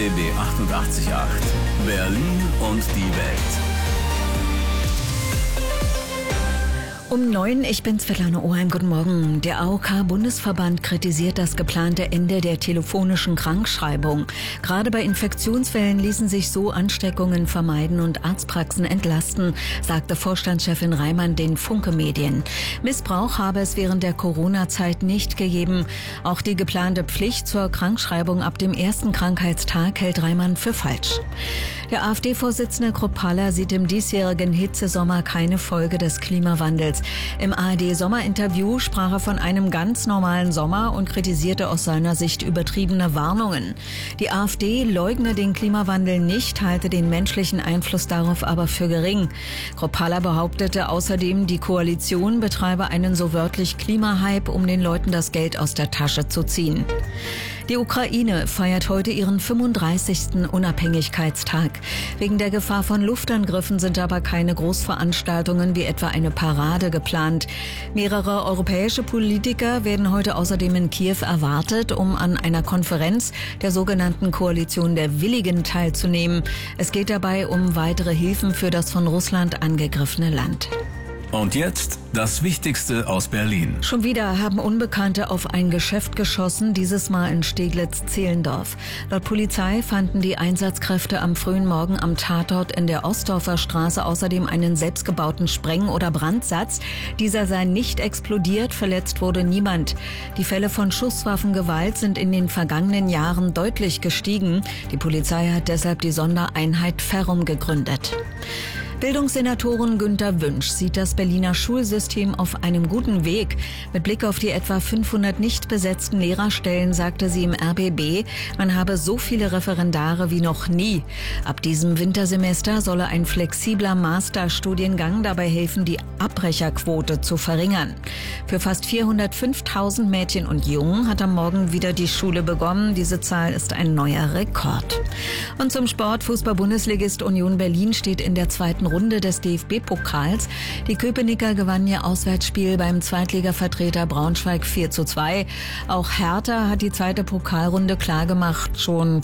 RBB 88.8 Berlin und die Welt. Um 9, ich bin Svetlana Oheim, guten Morgen. Der AOK-Bundesverband kritisiert das geplante Ende der telefonischen Krankschreibung. Gerade bei Infektionsfällen ließen sich so Ansteckungen vermeiden und Arztpraxen entlasten, sagte Vorstandschefin Reimann den Funke-Medien. Missbrauch habe es während der Corona-Zeit nicht gegeben. Auch die geplante Pflicht zur Krankschreibung ab dem ersten Krankheitstag hält Reimann für falsch. Der AfD-Vorsitzende Kruppalla sieht im diesjährigen Hitzesommer keine Folge des Klimawandels. Im ARD-Sommerinterview sprach er von einem ganz normalen Sommer und kritisierte aus seiner Sicht übertriebene Warnungen. Die AfD leugne den Klimawandel nicht, halte den menschlichen Einfluss darauf aber für gering. Kruppalla behauptete außerdem, die Koalition betreibe einen so wörtlich Klimahype, um den Leuten das Geld aus der Tasche zu ziehen. Die Ukraine feiert heute ihren 35. Unabhängigkeitstag. Wegen der Gefahr von Luftangriffen sind aber keine Großveranstaltungen wie etwa eine Parade geplant. Mehrere europäische Politiker werden heute außerdem in Kiew erwartet, um an einer Konferenz der sogenannten Koalition der Willigen teilzunehmen. Es geht dabei um weitere Hilfen für das von Russland angegriffene Land. Und jetzt das Wichtigste aus Berlin. Schon wieder haben Unbekannte auf ein Geschäft geschossen, dieses Mal in Steglitz-Zehlendorf. Laut Polizei fanden die Einsatzkräfte am frühen Morgen am Tatort in der Ostdorfer Straße außerdem einen selbstgebauten Spreng- oder Brandsatz. Dieser sei nicht explodiert, verletzt wurde niemand. Die Fälle von Schusswaffengewalt sind in den vergangenen Jahren deutlich gestiegen. Die Polizei hat deshalb die Sondereinheit Ferrum gegründet. Bildungssenatorin Günter Wünsch sieht das Berliner Schulsystem auf einem guten Weg. Mit Blick auf die etwa 500 nicht besetzten Lehrerstellen sagte sie im RBB, man habe so viele Referendare wie noch nie. Ab diesem Wintersemester solle ein flexibler Masterstudiengang dabei helfen, die Abbrecherquote zu verringern. Für fast 405.000 Mädchen und Jungen hat am Morgen wieder die Schule begonnen. Diese Zahl ist ein neuer Rekord. Und zum Sport: Fußball-Bundesligist Union Berlin steht in der zweiten Runde des DFB-Pokals. Die Köpenicker gewannen ihr Auswärtsspiel beim Zweitligavertreter Braunschweig 4:2. Auch Hertha hat die zweite Pokalrunde klargemacht. Schon